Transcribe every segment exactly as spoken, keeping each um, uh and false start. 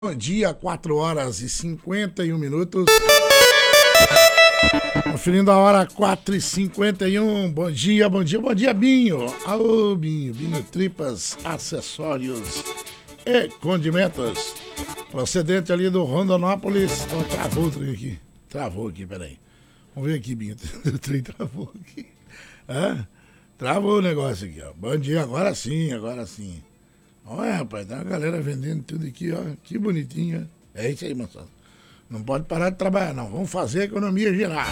Bom dia, quatro horas e cinquenta e um minutos. Conferindo a hora quatro e cinquenta e um. Bom dia, bom dia, bom dia, Binho. Alô, Binho. Binho Tripas, acessórios e condimentos. Procedente ali do Rondonópolis. Oh, travou o trem aqui. Travou aqui, peraí. Vamos ver aqui, Binho. O trem travou aqui. Hã? Travou o negócio aqui, ó. Bom dia, agora sim, agora sim. Olha, rapaz, tá a galera vendendo tudo aqui, ó. Que bonitinho, ó. É isso aí, moçada. Não pode parar de trabalhar, não. Vamos fazer a economia girar.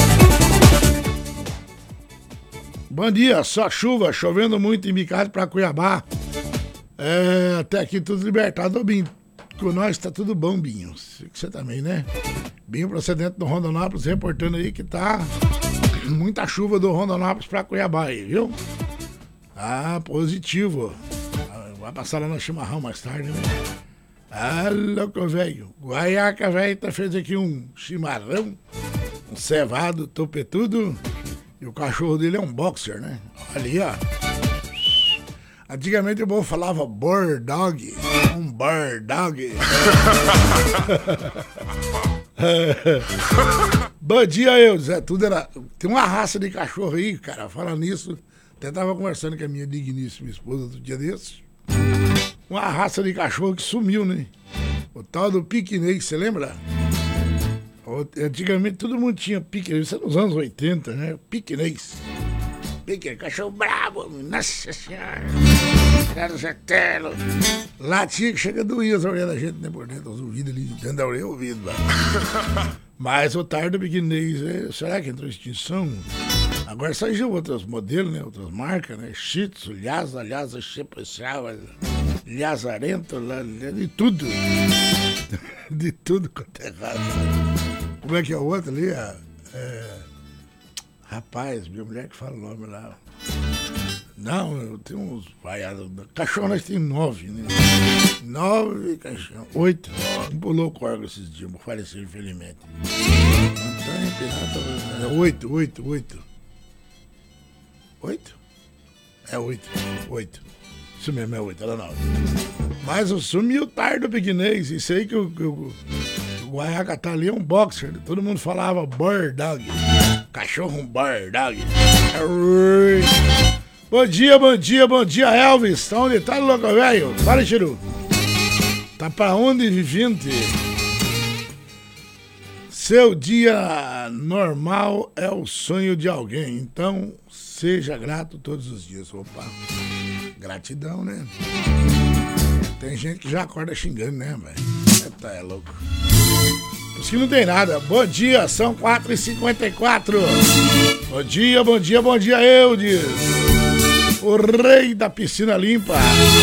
Bom dia, só chuva, chovendo muito em Bicado pra Cuiabá. É, até aqui tudo libertado, ô Binho. Com nós tá tudo bom, Binho. Você também, né? Binho procedente do Rondonópolis, reportando aí que tá muita chuva do Rondonópolis pra Cuiabá aí, viu? Ah, positivo. Vai passar lá no chimarrão mais tarde, né? Ah, louco, velho. Guaiaca, velho, tá fez aqui um chimarrão, um cevado, topetudo. E o cachorro dele é um boxer, né? Ali, ó. Antigamente o povo falava bird dog. Um bird dog. Bom dia, eu, Zé. Tudo era. Tem uma raça de cachorro aí, cara. Falando nisso, até tava conversando com a minha digníssima esposa outro dia desses. Uma raça de cachorro que sumiu, né? O tal do piquenês, você lembra? Antigamente todo mundo tinha piquenês, isso é nos anos oitenta, né? Piquenês. Piquenês, cachorro brabo, nossa senhora. Era o Zetelo. Lá tinha que chega doía as orelhas da gente, né? Por dentro, os ouvidos ali, dentro da orelha, ouvido lá. Mas o tal do piquenês, é, será que entrou em extinção? Agora saíram outros modelos, né? Outras marcas, né? Shih Tzu, Lhasa, Lhasa, Chipuçava, Lhasarento, de tudo. De tudo quanto é raça. Como é que é o outro ali? É, é, rapaz, minha mulher que fala o nome lá. Não, eu tenho uns vaiados. Cachorro nós temos nove, né? Nove cachorros. Oito. Um pulou o corgo esses dias, faleceu infelizmente. Então, oito, oito, oito. Oito? É oito. Oito. Isso mesmo, é oito, era nove. Mas o sumiu tarde do piquenês. Isso aí que o, que o, o Guaiaca tá ali é um boxer. Todo mundo falava bird dog. Cachorro um bird dog. Bom dia, bom dia, bom dia, Elvis. Tá onde tá, louco, velho? Fala, Chiru. Tá pra onde, vivente? Seu dia normal é o sonho de alguém, então seja grato todos os dias. Opa, gratidão, né? Tem gente que já acorda xingando, né, velho? Tá, é louco. Os que não tem nada. Bom dia, são quatro e cinquenta e quatro. Bom dia, bom dia, bom dia, Eudes. O rei da piscina limpa.